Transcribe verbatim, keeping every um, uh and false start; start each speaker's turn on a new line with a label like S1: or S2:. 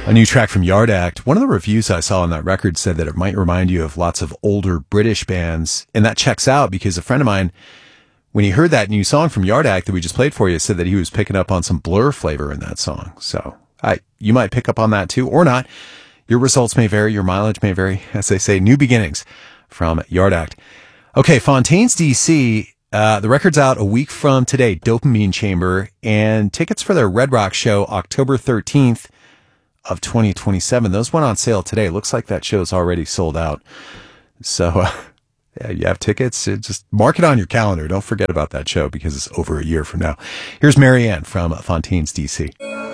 S1: A new track from Yard Act. One of the reviews I saw on that record said that it might remind you of lots of older British bands. And that checks out because a friend of mine, when he heard that new song from Yard Act that we just played for you, said that he was picking up on some Blur flavor in that song. So I, you might pick up on that too, or not. Your results may vary. Your mileage may vary. As they say, new beginnings from Yard Act. Okay, Fontaines D C. Uh, the record's out a week from today, Dopamine Chamber, and tickets for their Red Rock show October thirteenth of twenty twenty-seven. Those went on sale today. Looks like that show's already sold out. So, uh, yeah, you have tickets. Just mark it on your calendar. Don't forget about that show because it's over a year from now. Here's Marianne from Fontaines D C.